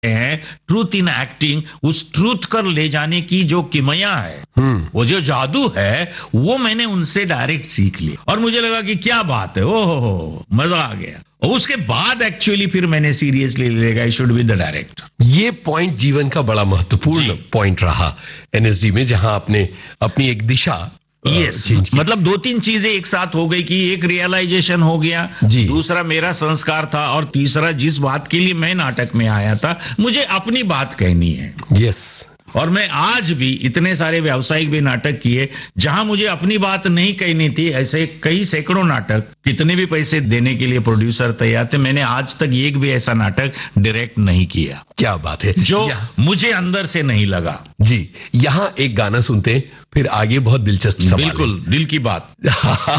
हैं truth in acting, उस truth कर ले जाने की जो किमया है, वो जो जादू है, वो मैंने उनसे डायरेक्ट सीख लिया और मुझे लगा कि क्या बात है, ओहो मजा आ गया। और उसके बाद एक्चुअली फिर मैंने सीरियसली लेगा I should be the director. ये पॉइंट जीवन का बड़ा महत्वपूर्ण पॉइंट रहा एनएसडी में, जहां आपने अपनी एक दिशा मतलब 2-3 चीजें एक साथ हो गई कि एक रियलाइजेशन हो गया, दूसरा मेरा संस्कार था और तीसरा जिस बात के लिए मैं नाटक में आया था मुझे अपनी बात कहनी है। यस। और मैं आज भी इतने सारे व्यावसायिक भी नाटक किए जहां मुझे अपनी बात नहीं कहनी थी, ऐसे कई सैकड़ों नाटक, कितने भी पैसे देने के लिए प्रोड्यूसर तैयार थे, मैंने आज तक एक भी ऐसा नाटक डायरेक्ट नहीं किया। क्या बात है, जो मुझे अंदर से नहीं लगा। जी, यहाँ एक गाना सुनते हैं, फिर आगे बहुत दिलचस्प सवाल। बिल्कुल दिल की बात।